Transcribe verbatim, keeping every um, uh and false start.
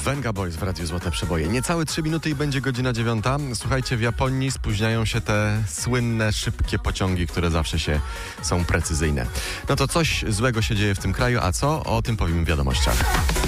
Venga Boys w Radiu Złote Przeboje. Niecałe trzy minuty i będzie godzina dziewiąta. Słuchajcie, w Japonii spóźniają się te słynne, szybkie pociągi, które zawsze się są precyzyjne. No to coś złego się dzieje w tym kraju, a co? O tym powiemy w wiadomościach.